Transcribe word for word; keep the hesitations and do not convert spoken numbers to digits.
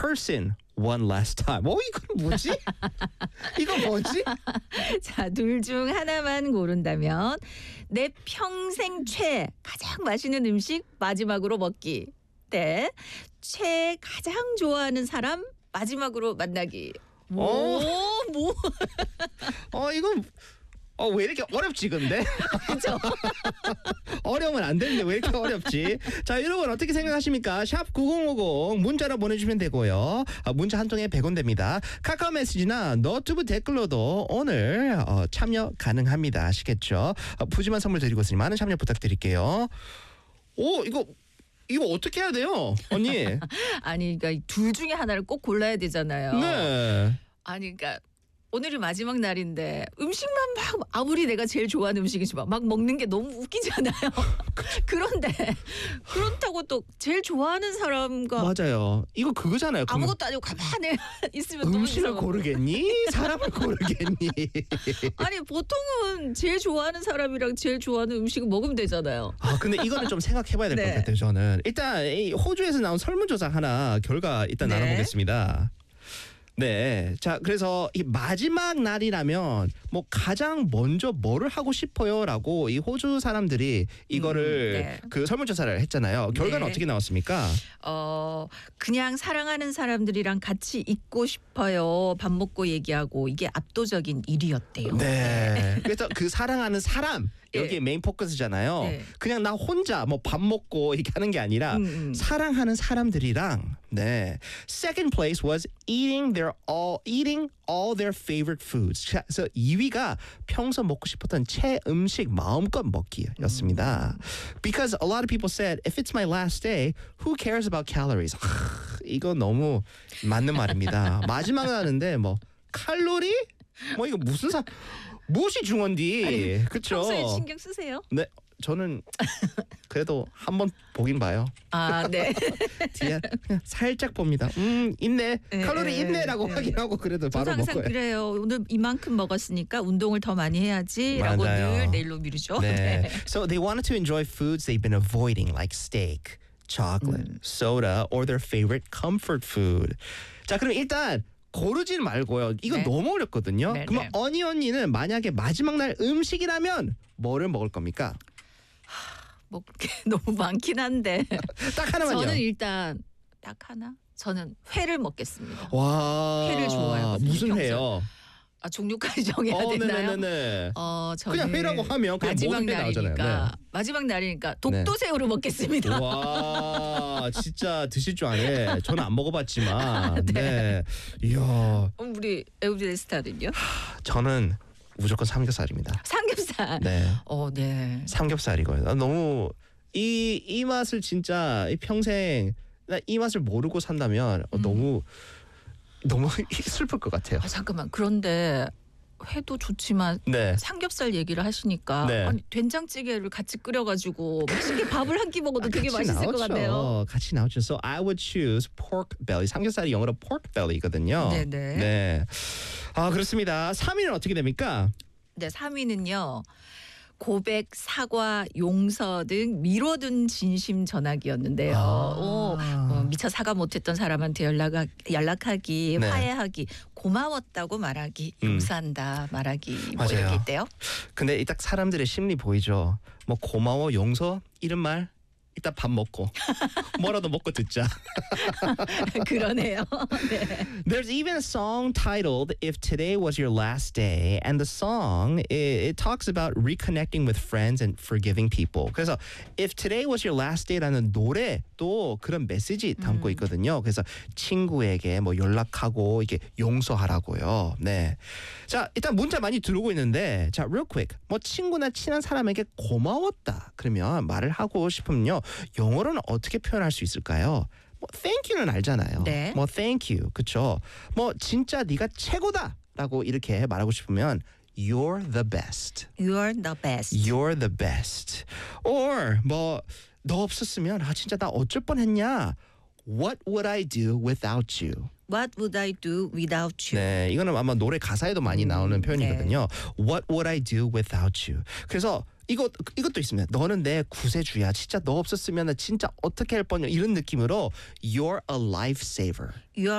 person one last time. 어, 이건 뭐지? 이거 뭐지? 자, 둘 중 하나만 고른다면 내 평생 최 가장 맛있는 음식 마지막으로 먹기 대 최 가장 좋아하는 사람 마지막으로 만나기. 뭐, 어. 뭐. 어, 이건 어, 왜 이렇게 어렵지 근데? 그죠? 어려우면 안 되는데 왜 이렇게 어렵지? 자, 여러분 어떻게 생각하십니까? 샵 구공오공 문자로 보내주시면 되고요. 아, 문자 한 통에 백 원 됩니다. 카카오 메시지나 너튜브 댓글로도 오늘 어, 참여 가능합니다. 아시겠죠? 어, 푸짐한 선물 드리고 있으니 많은 참여 부탁드릴게요. 오, 이거 이거 어떻게 해야 돼요, 언니? 아니, 그러니까 둘 중에 하나를 꼭 골라야 되잖아요. 네. 아니, 그러니까 오늘이 마지막 날인데 음식만 막 아무리 내가 제일 좋아하는 음식이지만 막 먹는 게 너무 웃기잖아요. 그런데 그렇다고 또 제일 좋아하는 사람과 맞아요. 이거 그거잖아요. 그럼 아무것도 아니고 가만히 있으면 너무 음식을 이상하고. 고르겠니? 사람을 고르겠니? 아니 보통은 제일 좋아하는 사람이랑 제일 좋아하는 음식을 먹으면 되잖아요. 아, 근데 이거는 좀 생각해봐야 될 것 네. 같아요. 저는 일단 이 호주에서 나온 설문조사 하나 결과 일단 네. 나눠보겠습니다. 네, 자 그래서 이 마지막 날이라면 뭐 가장 먼저 뭐를 하고 싶어요라고 이 호주 사람들이 이거를 음, 네. 그 설문조사를 했잖아요. 결과는 네. 어떻게 나왔습니까? 어 그냥 사랑하는 사람들이랑 같이 있고 싶어요. 밥 먹고 얘기하고 이게 압도적인 일 위였대요. 네. 그래서 그 사랑하는 사람 예. 여기에 메인 포커스잖아요. 네. 그냥 나 혼자 뭐 밥 먹고 이렇게 하는 게 아니라 음, 음. 사랑하는 사람들이랑. 네. Second place was eating their all eating all their favorite foods. 자, 그래서 이 위가 평소 먹고 싶었던 최 음식 마음껏 먹기였습니다. Because a lot of people said, if it's my last day, who cares about calories? 하, 이거 너무 맞는 말입니다. 마지막 날인데 뭐 칼로리? 뭐 이거 무슨 사 무엇이 중요한디? 그렇죠? 평소에 신경 쓰세요? 네, 저는 그래도 한번 보긴 봐요. 아, 네. 뒤에 그냥 살짝 봅니다. 음, 있네. 네, 칼로리 네, 있네라고 네. 확인하고 그래도 저도 바로 항상 먹어요. 그래요. 오늘 이만큼 먹었으니까 운동을 더 많이 해야지라고 맞아요. 늘 내일로 미루죠. 네. So they wanted to enjoy foods they've been avoiding, like steak, chocolate, soda, or their favorite comfort food. 자, 그럼 일단 고르진 말고요. 이건 네. 너무 어렵거든요. 네, 그럼 네. 언니 언니는 만약에 마지막 날 음식이라면 뭐를 먹을 겁니까? 먹을 게 너무 많긴 한데 딱 하나만요. 저는 일단 딱 하나? 저는 회를 먹겠습니다. 와, 회를 좋아해거든요, 무슨 평소에. 회요? 아, 종류까지 정해야 어, 되나요? 네네네. 어, 저는 그냥 회라고 하면 그냥 마지막 모든 회 나오잖아요. 날이니까 마지막 날이니까 독도새우를 먹겠습니다. 와, 진짜 드실 줄 아네. 저는 안 먹어봤지만, 네, 이야, 그럼 우리 에우리스타는요? 저는 무조건 삼겹살입니다. 삼겹살. 네, 어, 네. 삼겹살이거든요. 나 너무 이 이 맛을 진짜 평생 나 이 맛을 모르고 산다면 어, 음. 너무 너무 슬플 것 같아요. 아, 잠깐만. 그런데 회도 좋지만 네. 삼겹살 얘기를 하시니까 네. 아니, 된장찌개를 같이 끓여가지고 맛있게 밥을 한 끼 먹어도 되게 아, 같이 맛있을 것 나오죠. 같네요. 같이 나오죠. So I would choose pork belly. 삼겹살이 영어로 pork belly거든요. 네네. 네. 아, 그렇습니다. 삼 위는 어떻게 됩니까? 네, 삼 위는요. 고백, 사과, 용서 등 미뤄둔 진심 전하기였는데요. 아. 오, 어, 미처 사과 못했던 사람한테 연락 연락하기, 네. 화해하기, 고마웠다고 말하기, 음. 용서한다 말하기 뭐 맞아요. 이렇게 있대요. 근데 이 딱 사람들의 심리 보이죠. 뭐 고마워, 용서 이런 말 이따 밥 먹고 뭐라도 먹고 듣자. 그러네요. 네. There's even a song titled "If Today Was Your Last Day," and the song it, it talks about reconnecting with friends and forgiving people. 그래서 "If Today Was Your Last Day"라는 노래도 그런 메시지 담고 음. 있거든요. 그래서 친구에게 뭐 연락하고 이게 용서하라고요. 네. 자, 일단 문자 많이 들어오고 있는데, 자, real quick. 뭐 친구나 친한 사람에게 고마웠다. 그러면 말을 하고 싶으면요, 영어로는 어떻게 표현할 수 있을까요? 뭐 thank you는 알잖아요. 네. 뭐 thank you, 그렇죠. 뭐 진짜 네가 최고다라고 이렇게 말하고 싶으면 you're the best. You're the best. You're the best. Or 뭐 너 없었으면 아 진짜 나 어쩔 뻔했냐. What would I do without you? What would I do without you? 네, 이거는 아마 노래 가사에도 많이 나오는 표현이거든요. What would I do without you? 그래서 이거 이것도 있습니다. 너는 내 구세주야. 진짜 너 없었으면 나 진짜 어떻게 할 뻔해. 이런 느낌으로 You're a lifesaver. You're